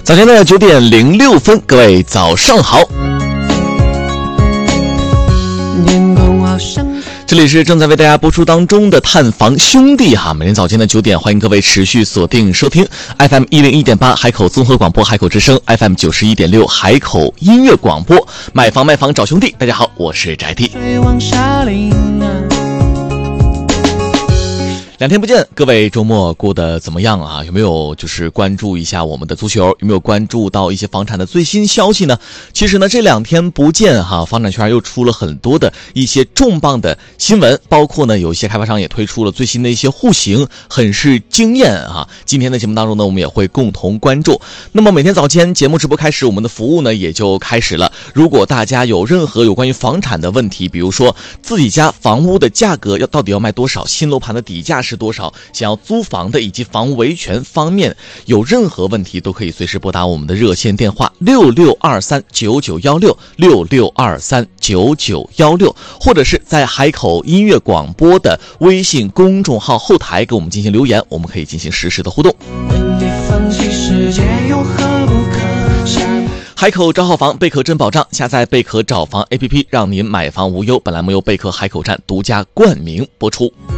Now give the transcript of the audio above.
早间的9点06分，各位早上好。这里是正在为大家播出当中的探房兄弟哈，每天早间的9点，欢迎各位持续锁定收听 FM 101.8海口综合广播海口之声 FM 91.6海口音乐广播，买房卖房找兄弟。大家好，我是翟弟。2天不见，各位周末过得怎么样啊？有没有就是关注一下我们的足球？有没有关注到一些房产的最新消息呢？其实呢，这2天不见哈，房产圈又出了很多的一些重磅的新闻，包括呢有一些开发商也推出了最新的一些户型，很是惊艳啊。今天的节目当中呢，我们也会共同关注。那么每天早间节目直播开始，我们的服务呢也就开始了。如果大家有任何有关于房产的问题，比如说自己家房屋的价格到底要卖多少，新楼盘的底价是多少，想要租房的以及房屋维权方面有任何问题，都可以随时拨打我们的热线电话66239916 66239916，或者是在海口音乐广播的微信公众号后台给我们进行留言，我们可以进行实时的互动。海口找好房，贝壳真保障，下载贝壳找房 APP， 让您买房无忧。本栏目由贝壳海口站独家冠名播出。